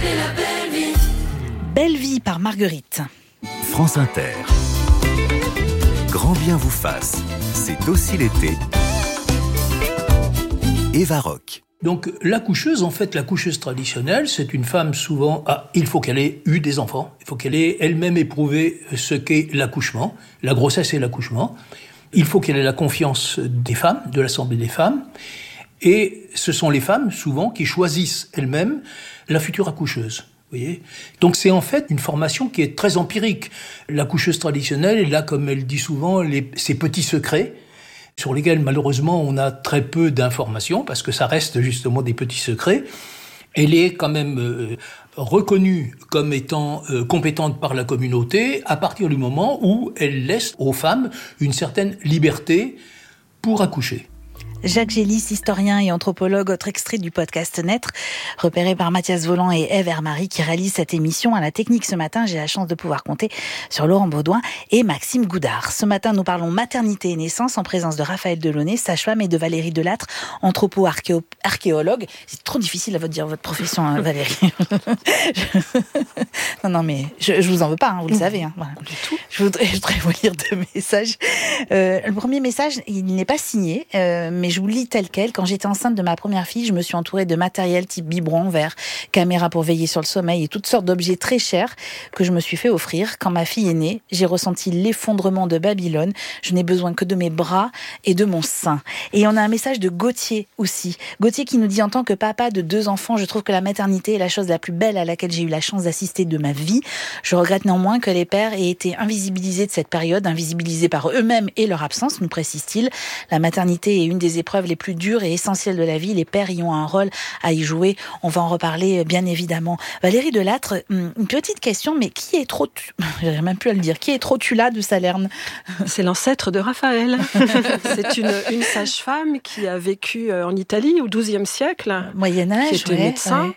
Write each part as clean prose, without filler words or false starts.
Belle vie par Marguerite. France Inter. Grand bien vous fasse. C'est aussi l'été. Eva Roch. Donc l'accoucheuse, en fait, l'accoucheuse traditionnelle, c'est une femme souvent... il faut qu'elle ait eu des enfants. Il faut qu'elle ait elle-même éprouvé ce qu'est l'accouchement, la grossesse et l'accouchement. Il faut qu'elle ait la confiance des femmes, de l'Assemblée des femmes. Et ce sont les femmes, souvent, qui choisissent elles-mêmes la future accoucheuse. Vous voyez ? Donc c'est en fait une formation qui est très empirique. L'accoucheuse traditionnelle, elle a, comme elle dit souvent, ses petits secrets, sur lesquels malheureusement on a très peu d'informations, parce que ça reste justement des petits secrets. Elle est quand même reconnue comme étant compétente par la communauté à partir du moment où elle laisse aux femmes une certaine liberté pour accoucher. Jacques Gélis, historien et anthropologue, autre extrait du podcast Naître, repéré par Mathias Voland et Ève Hermary qui réalisent cette émission. À la technique ce matin, j'ai la chance de pouvoir compter sur Laurent Baudouin et Maxime Goudard. Ce matin, nous parlons maternité et naissance en présence de Raphaël Delaunay, sage-femme, et de Valérie Delattre, anthropo-archéologue. C'est trop difficile à vous dire votre profession, hein, Valérie. Non, mais je vous en veux pas, hein, vous le savez. Hein, voilà. Du tout. Je voudrais vous lire deux messages. Le premier message, il n'est pas signé, mais je vous lis tel quel. Quand j'étais enceinte de ma première fille, je me suis entourée de matériel type biberon, verre, caméra pour veiller sur le sommeil et toutes sortes d'objets très chers que je me suis fait offrir. Quand ma fille est née, j'ai ressenti l'effondrement de Babylone. Je n'ai besoin que de mes bras et de mon sein. Et on a un message de Gauthier aussi. Gauthier qui nous dit: en tant que papa de 2 enfants, je trouve que la maternité est la chose la plus belle à laquelle j'ai eu la chance d'assister de ma vie. Je regrette néanmoins que les pères aient été invisibilisés de cette période, invisibilisés par eux-mêmes et leur absence, nous précise-t-il. La maternité est une des épreuves les plus dures et essentielles de la vie. Les pères y ont un rôle à y jouer. On va en reparler bien évidemment. Valérie Delattre, une petite question, mais qui est trop... J'arrive même plus à le dire. Qui est Trotula de Salerne? C'est l'ancêtre de Raphaël. C'est une sage-femme qui a vécu en Italie au XIIe siècle. Moyen-Âge, qui était médecin. Ouais.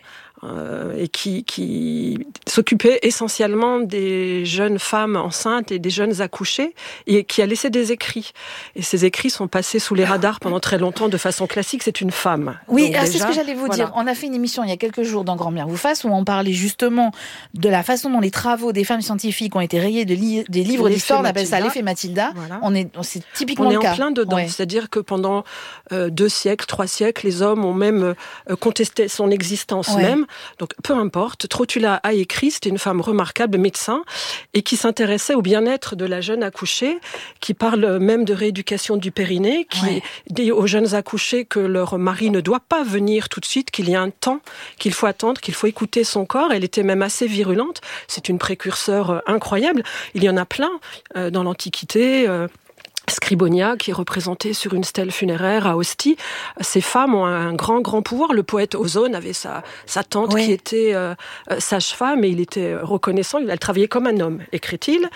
Et qui s'occupait essentiellement des jeunes femmes enceintes et des jeunes accouchées, et qui a laissé des écrits. Et ces écrits sont passés sous les radars pendant très longtemps de façon classique. C'est une femme. Oui, c'est ce que j'allais vous dire. On a fait une émission il y a quelques jours dans Grand Bien vous fasse, où on parlait justement de la façon dont les travaux des femmes scientifiques ont été rayés des livres d'histoire. On appelle ça l'effet Mathilda. Voilà. C'est typiquement le cas. On est en plein dedans. Ouais. C'est-à-dire que pendant 2 siècles, 3 siècles, les hommes ont même contesté son existence même. Donc, peu importe, Trotula a écrit, c'était une femme remarquable, médecin, et qui s'intéressait au bien-être de la jeune accouchée, qui parle même de rééducation du périnée, qui dit aux jeunes accouchées que leur mari ne doit pas venir tout de suite, qu'il y a un temps qu'il faut attendre, qu'il faut écouter son corps. Elle était même assez virulente. C'est une précurseur incroyable. Il y en a plein dans l'Antiquité. Scribonia, qui est représentée sur une stèle funéraire à Ostie. Ces femmes ont un grand pouvoir. Le poète Ozone avait sa tante qui était sage-femme, et il était reconnaissant. Elle travaillait comme un homme, écrit-il.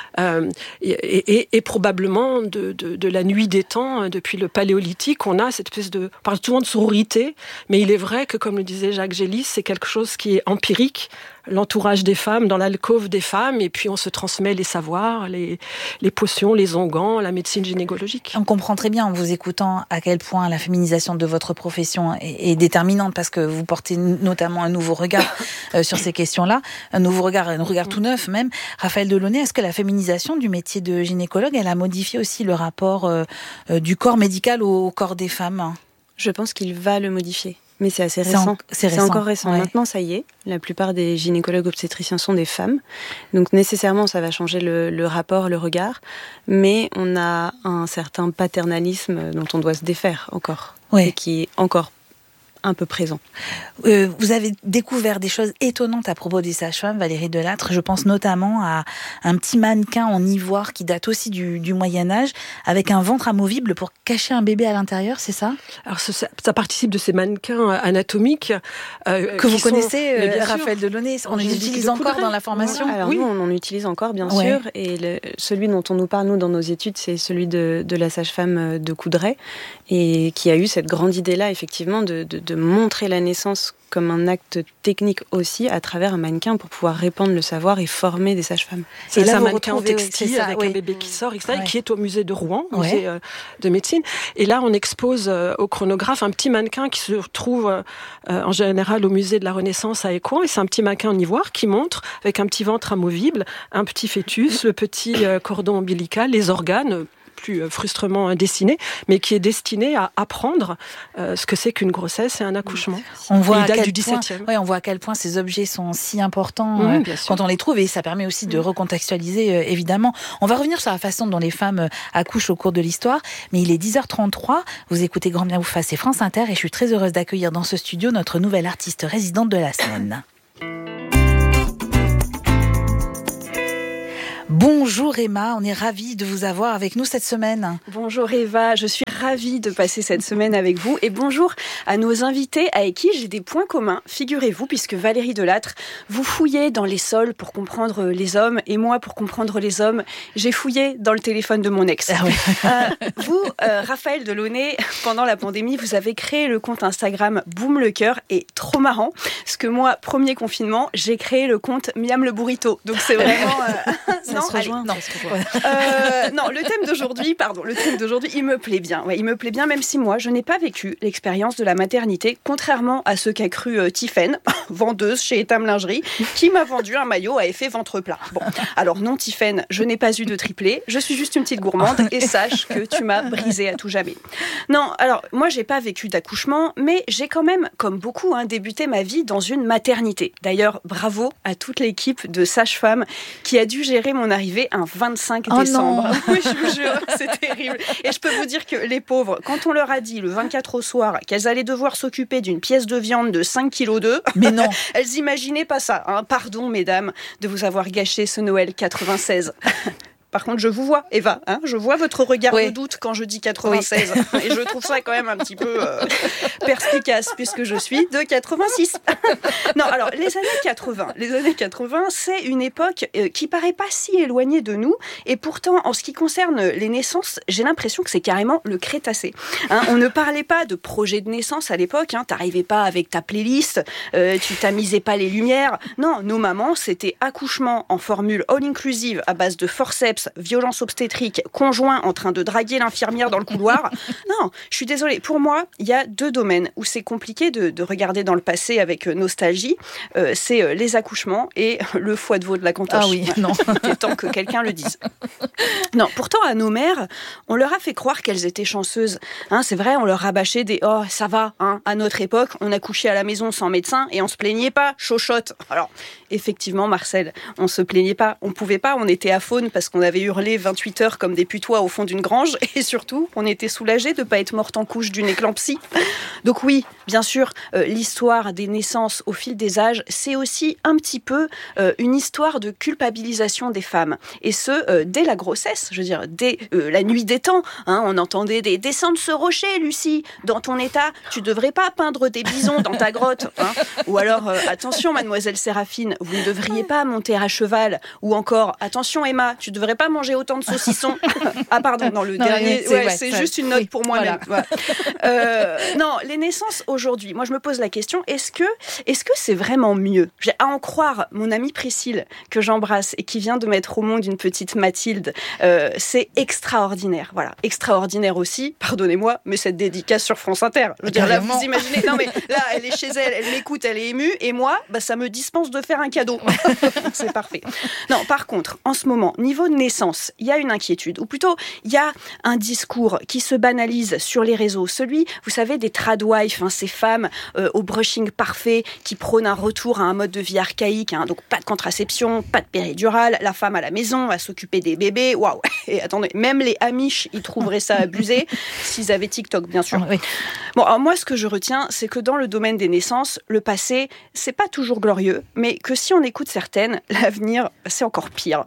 Et probablement de la nuit des temps, depuis le Paléolithique, on a cette espèce de... On parle souvent de sororité, mais il est vrai que, comme le disait Jacques Gélis, c'est quelque chose qui est empirique. L'entourage des femmes, dans l'alcôve des femmes, et puis on se transmet les savoirs, les potions, les onguents, la médecine gynécologique. On comprend très bien en vous écoutant à quel point la féminisation de votre profession est déterminante, parce que vous portez notamment un nouveau regard sur ces questions-là, un regard tout neuf même. Raphaël Delaunay, est-ce que la féminisation du métier de gynécologue, elle a modifié aussi le rapport du corps médical au corps des femmes? Je pense qu'il va le modifier. Mais c'est assez récent. C'est encore récent. Ouais. Maintenant, ça y est. La plupart des gynécologues obstétriciens sont des femmes. Donc, nécessairement, ça va changer le rapport, le regard. Mais on a un certain paternalisme dont on doit se défaire encore. Et qui est encore un peu présent. Vous avez découvert des choses étonnantes à propos des sages-femmes, Valérie Delattre. Je pense notamment à un petit mannequin en ivoire qui date aussi du Moyen-Âge, avec un ventre amovible pour cacher un bébé à l'intérieur, c'est ça? Alors ça participe de ces mannequins anatomiques que vous connaissez, Raphaël Delaunay. On les utilise encore dans la formation? Alors nous, on en utilise encore, bien sûr. Et celui dont on nous parle, nous, dans nos études, c'est celui de la sage-femme de Coudray, et qui a eu cette grande idée-là, effectivement, de de montrer la naissance comme un acte technique aussi à travers un mannequin pour pouvoir répandre le savoir et former des sages-femmes. C'est un mannequin en textile avec un bébé qui sort, etc., qui est au musée de Rouen, musée de médecine. Et là, on expose au chronographe un petit mannequin qui se trouve en général au musée de la Renaissance à Écouen. Et c'est un petit mannequin en ivoire qui montre, avec un petit ventre amovible, un petit fœtus, le petit cordon ombilical, les organes, plus frustrement dessiné, mais qui est destiné à apprendre ce que c'est qu'une grossesse et un accouchement. On voit du 17e. On voit à quel point ces objets sont si importants quand on les trouve, et ça permet aussi de recontextualiser, évidemment. On va revenir sur la façon dont les femmes accouchent au cours de l'histoire, mais il est 10h33, vous écoutez Grand Bien vous fasse, c'est France Inter, et je suis très heureuse d'accueillir dans ce studio notre nouvelle artiste résidente de la semaine. Bonjour Emma, on est ravis de vous avoir avec nous cette semaine. Bonjour Eva, je suis ravie de passer cette semaine avec vous et bonjour à nos invités avec qui j'ai des points communs, figurez-vous, puisque Valérie Delattre, vous fouillez dans les sols pour comprendre les hommes et moi pour comprendre les hommes, j'ai fouillé dans le téléphone de mon ex. Ah oui. Vous, Raphaël Delaunay, pendant la pandémie, vous avez créé le compte Instagram Boum le cœur et trop marrant, parce que moi, premier confinement, j'ai créé le compte Miam le burrito, donc c'est vraiment... Non, le thème d'aujourd'hui, il me plaît bien. Ouais, il me plaît bien, même si moi, je n'ai pas vécu l'expérience de la maternité, contrairement à ce qu'a cru Tiffaine, vendeuse chez Etam Lingerie, qui m'a vendu un maillot à effet ventre plat. Bon, alors non, Tiffaine, je n'ai pas eu de triplé, je suis juste une petite gourmande, et sache que tu m'as brisée à tout jamais. Non, alors, moi, j'ai pas vécu d'accouchement, mais j'ai quand même, comme beaucoup, débuté ma vie dans une maternité. D'ailleurs, bravo à toute l'équipe de sages-femmes qui a dû gérer mon arrivée un 25 décembre. Oui, je vous jure, c'est terrible. Et je peux vous dire que les pauvres, quand on leur a dit le 24 au soir qu'elles allaient devoir s'occuper d'une pièce de viande de 5,2 kg, mais non, elles imaginaient pas ça. Pardon, mesdames, de vous avoir gâché ce Noël 96. Par contre, je vous vois, Eva, je vois votre regard de doute quand je dis 96. Oui. Et je trouve ça quand même un petit peu perspicace, puisque je suis de 86. Non, alors, les années 80, c'est une époque qui paraît pas si éloignée de nous. Et pourtant, en ce qui concerne les naissances, j'ai l'impression que c'est carrément le Crétacé. On ne parlait pas de projet de naissance à l'époque. T'arrivais pas avec ta playlist, tu tamisais pas les lumières. Non, nos mamans, c'était accouchement en formule all-inclusive à base de forceps, violence obstétrique, conjoint en train de draguer l'infirmière dans le couloir. Non, je suis désolée. Pour moi, il y a deux domaines où c'est compliqué de regarder dans le passé avec nostalgie. C'est les accouchements et le foie de veau de la cantoche. Ah oui, non. Il est temps que quelqu'un le dise. Non, pourtant, à nos mères, on leur a fait croire qu'elles étaient chanceuses. C'est vrai, on leur rabâchait des « Oh, ça va, à notre époque, on accouchait à la maison sans médecin et on se plaignait pas, chochotte ». Alors, effectivement, Marcel, on se plaignait pas. On pouvait pas, on était à faune parce qu'on avait hurlé 28 heures comme des putois au fond d'une grange et surtout, on était soulagés de ne pas être morte en couche d'une éclampsie. Donc oui, bien sûr, l'histoire des naissances au fil des âges, c'est aussi un petit peu une histoire de culpabilisation des femmes. Et ce, dès la grossesse, je veux dire, dès la nuit des temps. On entendait des « Descends de ce rocher, Lucie, dans ton état, tu devrais pas peindre des bisons dans ta grotte. » Ou alors, attention, mademoiselle Séraphine, vous ne devriez pas monter à cheval. Ou encore, attention, Emma, tu devrais pas manger autant de saucissons. Ah pardon, non, le dernier, c'est juste une note pour moi-même. Voilà. Non, les naissances aujourd'hui, moi je me pose la question, est-ce que c'est vraiment mieux? J'ai à en croire mon amie Priscille, que j'embrasse et qui vient de mettre au monde une petite Mathilde, c'est extraordinaire. Voilà, extraordinaire aussi, pardonnez-moi, mais cette dédicace sur France Inter. Je veux dire, là, vous imaginez, non mais là, elle est chez elle, elle m'écoute, elle est émue, et moi, ça me dispense de faire un cadeau. C'est parfait. Non, par contre, en ce moment, niveau de naissance, il y a une inquiétude, ou plutôt, il y a un discours qui se banalise sur les réseaux. Celui, vous savez, des tradwives, ces femmes au brushing parfait qui prônent un retour à un mode de vie archaïque, donc pas de contraception, pas de péridurale, la femme à la maison à s'occuper des bébés. Waouh. Et attendez, même les Amish, ils trouveraient ça abusé s'ils avaient TikTok, bien sûr. Oui. Bon, alors moi, ce que je retiens, c'est que dans le domaine des naissances, le passé, c'est pas toujours glorieux, mais que si on écoute certaines, l'avenir, c'est encore pire.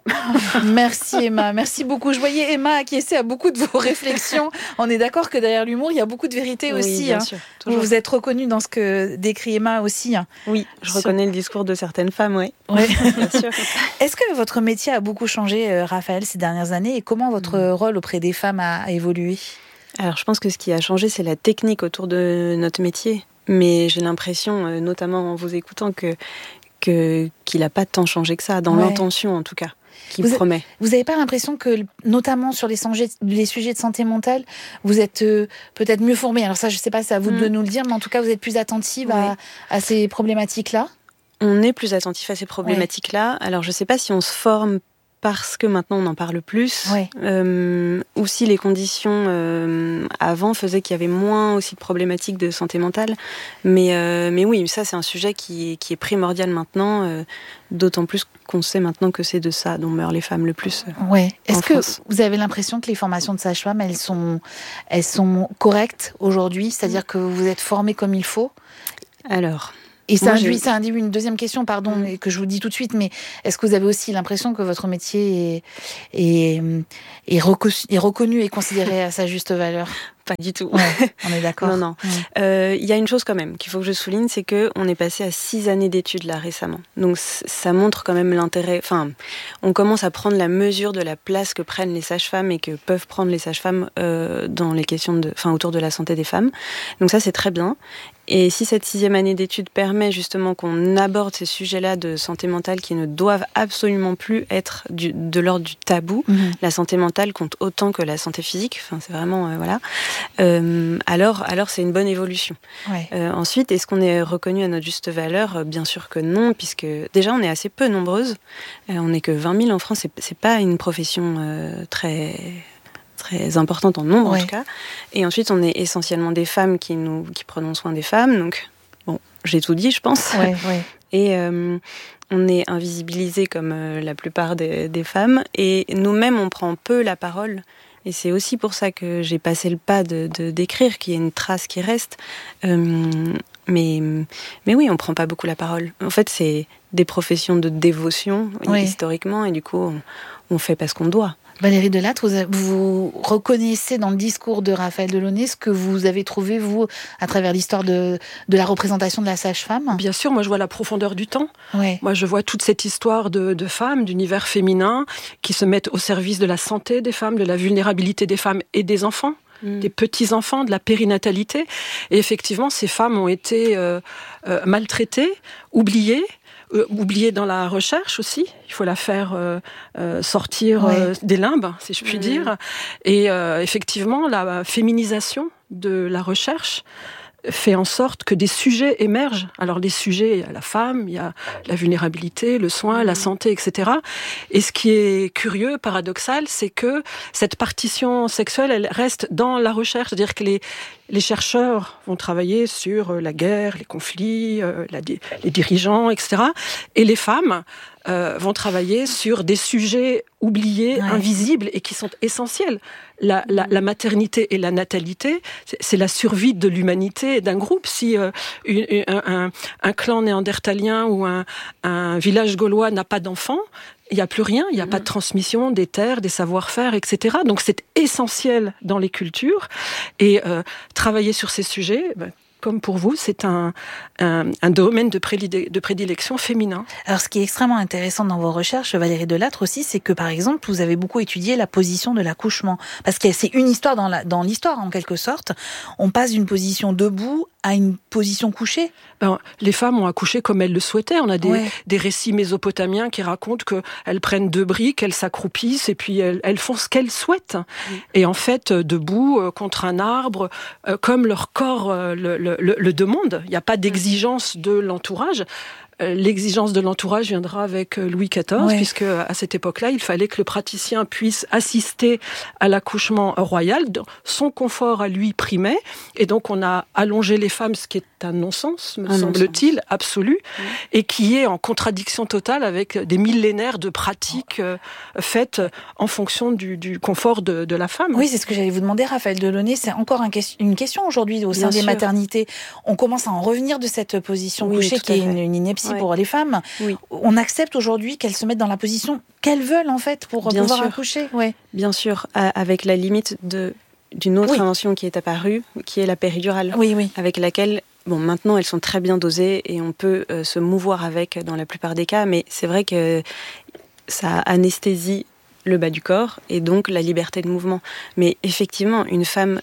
Merci Emma, merci beaucoup. Je voyais Emma acquiescer à beaucoup de vos réflexions. On est d'accord que derrière l'humour, il y a beaucoup de vérité aussi. Bien sûr, vous êtes reconnue dans ce que décrit Emma aussi. Oui, je reconnais le discours de certaines femmes, oui. Bien sûr. Est-ce que votre métier a beaucoup changé, Raphaël, ces dernières années, et comment votre rôle auprès des femmes a évolué ? Alors, je pense que ce qui a changé, c'est la technique autour de notre métier. Mais j'ai l'impression, notamment en vous écoutant, qu'il n'a pas tant changé que ça, dans l'intention en tout cas, qu'il promet. Vous n'avez pas l'impression que, notamment sur les sujets de santé mentale, vous êtes peut-être mieux formés? Alors ça, je ne sais pas, c'est à vous de nous le dire, mais en tout cas, vous êtes plus attentive à ces problématiques-là? On est plus attentif à ces problématiques-là. Alors je ne sais pas si on se forme parce que maintenant on en parle plus, ou si les conditions avant faisaient qu'il y avait moins aussi de problématiques de santé mentale. Mais oui, ça c'est un sujet qui est primordial maintenant, d'autant plus qu'on sait maintenant que c'est de ça dont meurent les femmes le plus. Est-ce que vous avez l'impression que les formations de sage-femme, elles sont correctes aujourd'hui? C'est-à-dire que vous êtes formés comme il faut? Alors... Et ça induit une deuxième question, pardon, que je vous dis tout de suite, mais est-ce que vous avez aussi l'impression que votre métier est reconnu et considéré à sa juste valeur? Pas du tout. On est d'accord. Non. Il y a une chose quand même qu'il faut que je souligne, c'est qu'on est passé à 6 années d'études là récemment. Donc ça montre quand même l'intérêt. Enfin, on commence à prendre la mesure de la place que prennent les sages-femmes et que peuvent prendre les sages-femmes dans les questions autour de la santé des femmes. Donc ça, c'est très bien. Et si cette 6e année d'études permet justement qu'on aborde ces sujets-là de santé mentale qui ne doivent absolument plus être de l'ordre du tabou, la santé mentale compte autant que la santé physique. Enfin, c'est vraiment voilà. Alors c'est une bonne évolution. Ensuite, est-ce qu'on est reconnu à notre juste valeur? Bien sûr que non, puisque déjà on est assez peu nombreuses. On n'est que 20 000 en France. C'est pas une profession très importante en nombre en tout cas. Et ensuite, on est essentiellement des femmes qui prenons soin des femmes. Donc, bon, j'ai tout dit, je pense. Et on est invisibilisés comme la plupart des femmes. Et nous-mêmes, on prend peu la parole. Et c'est aussi pour ça que j'ai passé le pas d'écrire, qu'il y ait une trace qui reste. Mais oui, on prend pas beaucoup la parole. En fait, c'est des professions de dévotion, historiquement, et du coup, on fait parce qu'on doit. Valérie Delattre, vous reconnaissez dans le discours de Raphaël Delaunay ce que vous avez trouvé, vous, à travers l'histoire de la représentation de la sage-femme? Bien sûr, moi je vois la profondeur du temps. Moi je vois toute cette histoire de femmes, d'univers féminin, qui se mettent au service de la santé des femmes, de la vulnérabilité des femmes et des enfants. Des petits-enfants, de la périnatalité. Et effectivement, ces femmes ont été maltraitées, oubliées dans la recherche aussi. Il faut la faire sortir des limbes, si je puis dire. Et effectivement, la féminisation de la recherche fait en sorte que des sujets émergent. Alors les sujets, il y a la femme, il y a la vulnérabilité, le soin, la santé, etc. Et ce qui est curieux, paradoxal, c'est que cette partition sexuelle, elle reste dans la recherche. C'est-à-dire que les chercheurs vont travailler sur la guerre, les conflits, les dirigeants, etc. Et les femmes vont travailler sur des sujets oubliés, invisibles et qui sont essentiels. La maternité et la natalité, c'est la survie de l'humanité et d'un groupe. Si un clan néandertalien ou un village gaulois n'a pas d'enfants, il n'y a plus rien, il n'y a pas de transmission des terres, des savoir-faire, etc. Donc c'est essentiel dans les cultures. Et travailler sur ces sujets, comme pour vous, c'est un domaine de prédilection féminin. Alors, ce qui est extrêmement intéressant dans vos recherches, Valérie Delattre aussi, c'est que, par exemple, vous avez beaucoup étudié la position de l'accouchement. Parce que c'est une histoire dans l'histoire, en quelque sorte. On passe d'une position debout à une position couchée. Les femmes ont accouché comme elles le souhaitaient. On a des récits mésopotamiens qui racontent qu'elles prennent 2 briques, elles s'accroupissent et puis elles font ce qu'elles souhaitent. Et en fait, debout, contre un arbre, comme leur corps le demande, il n'y a pas d'exigence de l'entourage. L'exigence de l'entourage viendra avec Louis XIV, puisque à cette époque-là, il fallait que le praticien puisse assister à l'accouchement royal. Son confort à lui primait, et donc on a allongé les femmes, ce qui est un non-sens, me semble-t-il, absolu, et qui est en contradiction totale avec des millénaires de pratiques faites en fonction du confort de la femme. Oui, c'est ce que j'allais vous demander, Raphaël Delaunay. C'est encore une question aujourd'hui au sein des maternités. On commence à en revenir de cette position couchée qui est une ineptie pour les femmes. On accepte aujourd'hui qu'elles se mettent dans la position qu'elles veulent, en fait, pour pouvoir accoucher. Bien sûr, avec la limite d'une autre invention qui est apparue, qui est la péridurale, avec laquelle, maintenant, elles sont très bien dosées et on peut se mouvoir avec dans la plupart des cas, mais c'est vrai que ça anesthésie le bas du corps et donc la liberté de mouvement. Mais effectivement, une femme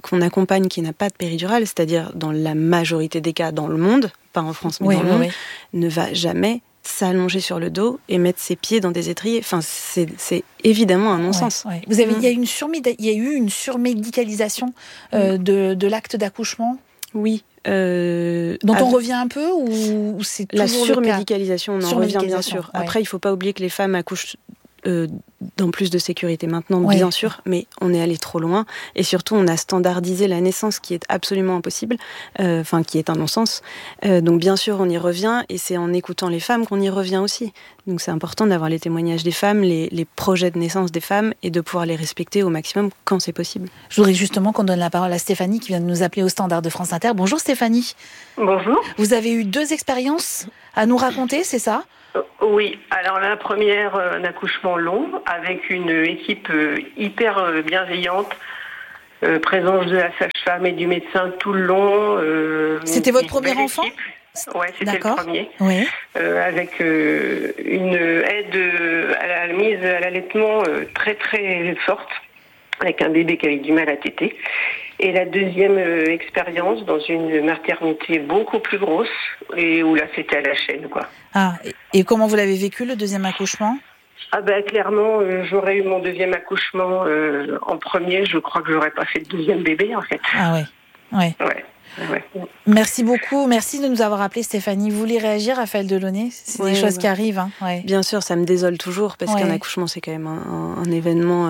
qu'on accompagne qui n'a pas de péridurale, c'est-à-dire dans la majorité des cas dans le monde, pas en France mais dans le monde, ne va jamais s'allonger sur le dos et mettre ses pieds dans des étriers. Enfin, c'est évidemment un non-sens. Vous avez, il y a eu une surmédicalisation de l'acte d'accouchement. Oui. Dont on revient un peu ou c'est toujours la surmédicalisation, on en revient bien sûr. Ouais. Après, il ne faut pas oublier que les femmes accouchent dans plus de sécurité maintenant, bien sûr, mais on est allé trop loin. Et surtout, on a standardisé la naissance qui est absolument impossible, qui est un non-sens. Donc bien sûr, on y revient, et c'est en écoutant les femmes qu'on y revient aussi. Donc c'est important d'avoir les témoignages des femmes, les projets de naissance des femmes, et de pouvoir les respecter au maximum quand c'est possible. Je voudrais justement qu'on donne la parole à Stéphanie qui vient de nous appeler au standard de France Inter. Bonjour Stéphanie. Bonjour. Vous avez eu 2 expériences à nous raconter, c'est ça ? Oui, alors la première, un accouchement long, avec une équipe hyper bienveillante, présence de la sage-femme et du médecin tout le long. C'était votre premier enfant ? Oui, c'était le premier. Oui. Avec une aide à la mise à l'allaitement très très forte, avec un bébé qui avait du mal à téter. Et la deuxième expérience dans une maternité beaucoup plus grosse, et où là c'était à la chaîne, quoi. Ah, et comment vous l'avez vécu, le deuxième accouchement ? Ah ben clairement, j'aurais eu mon deuxième accouchement en premier, je crois que j'aurais pas fait de deuxième bébé en fait. Ah ouais. Merci beaucoup, merci de nous avoir appelé Stéphanie. Vous voulez réagir, Raphaël Delaunay ? C'est des choses qui arrivent. Hein. Ouais. Bien sûr, ça me désole toujours, parce qu'un accouchement c'est quand même un événement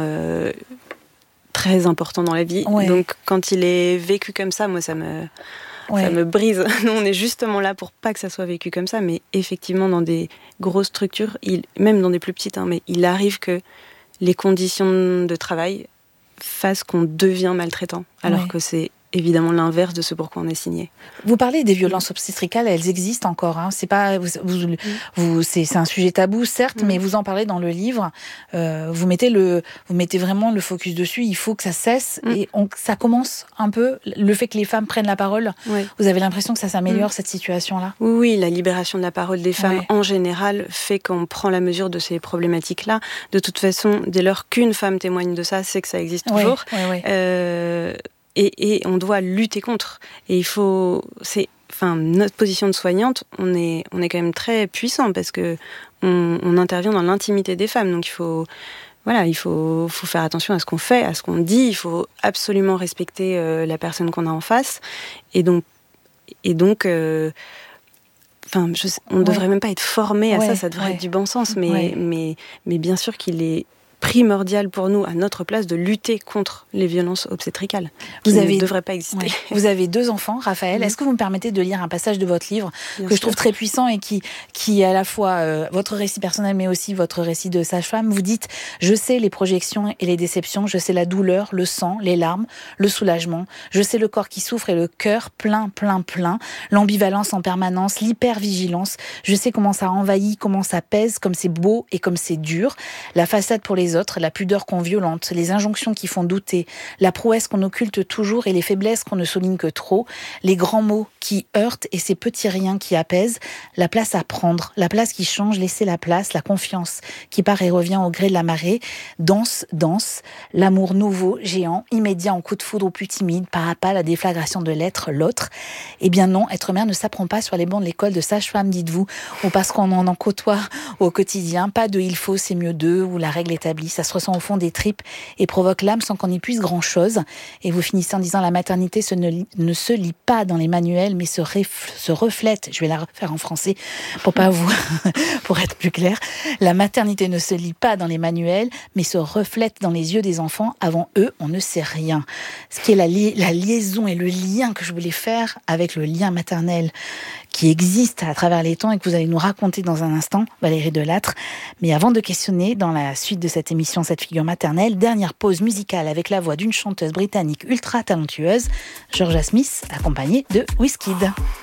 très important dans la vie. Ouais. Donc quand il est vécu comme ça, moi ça me brise. Nous, on est justement là pour pas que ça soit vécu comme ça, mais effectivement dans des grosses structures, même dans des plus petites, mais il arrive que les conditions de travail fassent qu'on devient maltraitant, alors que c'est évidemment l'inverse de ce pour quoi on est signé. Vous parlez des violences obstétricales, elles existent encore. Hein. C'est pas, c'est un sujet tabou, certes, mais vous en parlez dans le livre. Vous mettez vraiment le focus dessus. Il faut que ça cesse et ça commence un peu. Le fait que les femmes prennent la parole, vous avez l'impression que ça s'améliore cette situation-là ? Oui, la libération de la parole des femmes en général fait qu'on prend la mesure de ces problématiques-là. De toute façon, dès lors qu'une femme témoigne de ça, c'est que ça existe toujours. Et on doit lutter contre. Et notre position de soignante, on est quand même très puissant parce que on intervient dans l'intimité des femmes. Donc il faut faire attention à ce qu'on fait, à ce qu'on dit. Il faut absolument respecter la personne qu'on a en face. Et donc, on ne devrait même pas être formé à ça devrait être du bon sens. Mais bien sûr qu'il est primordial pour nous, à notre place, de lutter contre les violences obstétricales qui ne devraient pas exister. Vous avez 2 enfants, Raphaël. Est-ce que vous me permettez de lire un passage de votre livre je trouve très puissant et qui est à la fois votre récit personnel mais aussi votre récit de sage-femme. Vous dites « Je sais les projections et les déceptions, je sais la douleur, le sang, les larmes, le soulagement. Je sais le corps qui souffre et le cœur plein, l'ambivalence en permanence, l'hypervigilance. Je sais comment ça envahit, comment ça pèse, comme c'est beau et comme c'est dur. La façade pour les autres, la pudeur qu'on violente, les injonctions qui font douter, la prouesse qu'on occulte toujours et les faiblesses qu'on ne souligne que trop, les grands mots qui heurtent et ces petits riens qui apaisent, la place à prendre, la place qui change, laisser la place, la confiance qui part et revient au gré de la marée, danse, l'amour nouveau, géant, immédiat en coup de foudre ou plus timide, pas à pas la déflagration de l'être, l'autre. Eh bien non, être mère ne s'apprend pas sur les bancs de l'école de sage-femme, dites-vous, ou parce qu'on en côtoie au quotidien, pas de il faut, c'est mieux d'eux, ou la règle établie. Ça se ressent au fond des tripes et provoque l'âme sans qu'on y puisse grand-chose. Et vous finissez en disant la maternité ne se lit pas dans les manuels, mais se reflète. Je vais la refaire en français pour être plus clair. La maternité ne se lit pas dans les manuels, mais se reflète dans les yeux des enfants. Avant eux, on ne sait rien. Ce qui est la liaison et le lien que je voulais faire avec le lien maternel qui existe à travers les temps et que vous allez nous raconter dans un instant, Valérie Delattre. Mais avant de questionner, dans la suite de cette émission, cette figure maternelle, dernière pause musicale avec la voix d'une chanteuse britannique ultra talentueuse, Georgia Smith, accompagnée de Wizkid.